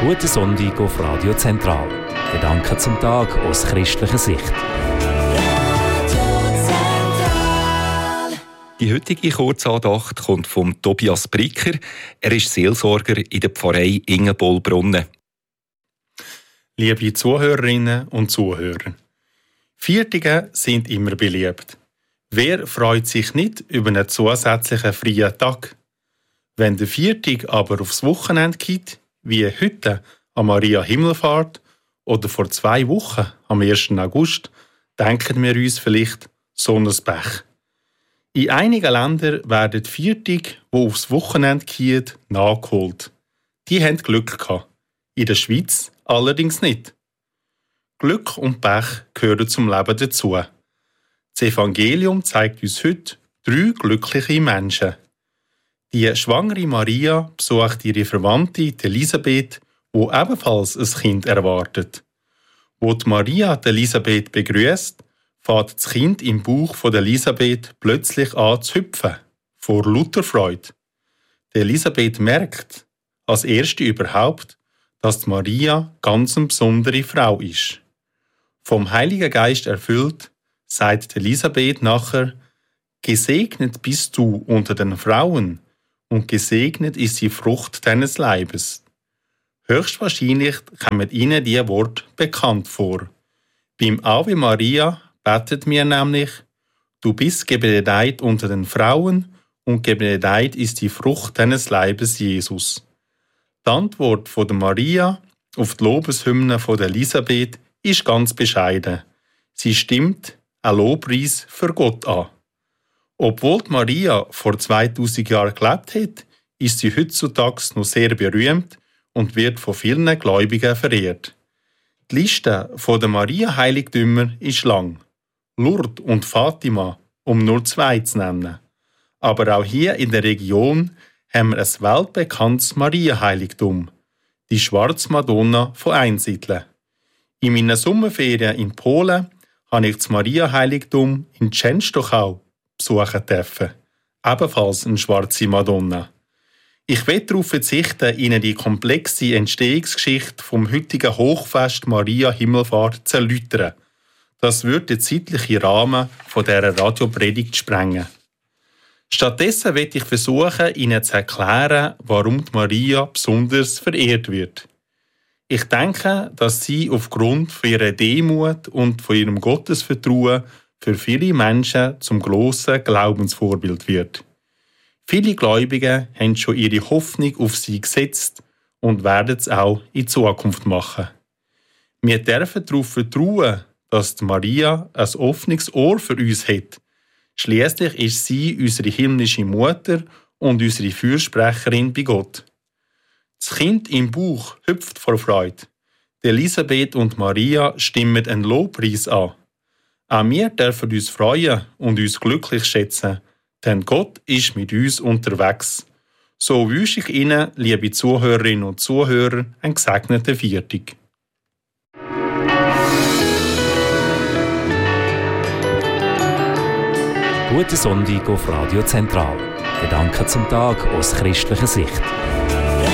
Guten Sonntag auf Radio Zentral. Gedanken zum Tag aus christlicher Sicht. Die heutige Kurzandacht kommt von Tobias Bricker. Er ist Seelsorger in der Pfarrei Ingenbollbrunnen. Liebe Zuhörerinnen und Zuhörer, Viertige sind immer beliebt. Wer freut sich nicht über einen zusätzlichen freien Tag? Wenn der Viertig aber aufs Wochenende geht, wie heute an Maria Himmelfahrt oder vor 2 Wochen am 1. August, denken wir uns vielleicht so ein Pech. In einigen Ländern werden die Viertig, die aufs Wochenende gehen, nachgeholt. Die haben Glück gehabt. In der Schweiz allerdings nicht. Glück und Pech gehören zum Leben dazu. Das Evangelium zeigt uns heute 3 glückliche Menschen. Die schwangere Maria besucht ihre Verwandte Elisabeth, die ebenfalls ein Kind erwartet. Wo die Maria die Elisabeth begrüßt, fängt das Kind im Bauch von Elisabeth plötzlich an zu hüpfen, vor lauter Freude. Die Elisabeth merkt, als erste überhaupt, dass die Maria ganz eine besondere Frau ist. Vom Heiligen Geist erfüllt, sagt Elisabeth nachher: Gesegnet bist du unter den Frauen, und gesegnet ist die Frucht deines Leibes. Höchstwahrscheinlich kommen ihnen diese Worte bekannt vor. Beim Ave Maria betet mir nämlich: Du bist gebenedeit unter den Frauen, und gebenedeit ist die Frucht deines Leibes, Jesus. Die Antwort von der Maria auf die Lobeshymne von der Elisabeth ist ganz bescheiden. Sie stimmt ein Lobpreis für Gott an. Obwohl die Maria vor 2000 Jahren gelebt hat, ist sie heutzutage noch sehr berühmt und wird von vielen Gläubigen verehrt. Die Liste der Maria-Heiligtümer ist lang. Lourdes und Fatima, um nur 2 zu nennen. Aber auch hier in der Region haben wir ein weltbekanntes Maria-Heiligtum, die Schwarze Madonna von Einsiedeln. In meinen Sommerferien in Polen habe ich das Maria-Heiligtum in Częstochow besuchen dürfen. Ebenfalls eine schwarze Madonna. Ich will darauf verzichten, Ihnen die komplexe Entstehungsgeschichte vom heutigen Hochfest Maria Himmelfahrt zu erläutern. Das würde den zeitlichen Rahmen von dieser Radiopredigt sprengen. Stattdessen will ich versuchen, Ihnen zu erklären, warum die Maria besonders verehrt wird. Ich denke, dass sie aufgrund von ihrer Demut und von ihrem Gottesvertrauen für viele Menschen zum grossen Glaubensvorbild wird. Viele Gläubige haben schon ihre Hoffnung auf sie gesetzt und werden es auch in Zukunft machen. Wir dürfen darauf vertrauen, dass die Maria ein offenes Ohr für uns hat. Schliesslich ist sie unsere himmlische Mutter und unsere Fürsprecherin bei Gott. Das Kind im Bauch hüpft vor Freude. Die Elisabeth und Maria stimmen einen Lobpreis an. Auch wir dürfen uns freuen und uns glücklich schätzen, denn Gott ist mit uns unterwegs. So wünsche ich Ihnen, liebe Zuhörerinnen und Zuhörer, einen gesegneten Viertig. Guten Sonntag auf Radio Zentral. Gedanken zum Tag aus christlicher Sicht.